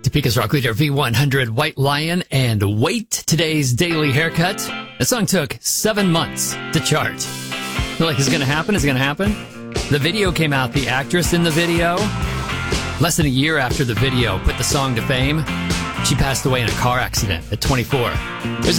Topeka's Rock Leader V100 White Lion and Wait, today's daily haircut. The song took 7 months to chart. Feel like it's going to happen? Is it going to happen? The video came out. The actress in the video, less than a year after the video put the song to fame, she passed away in a car accident at 24. There's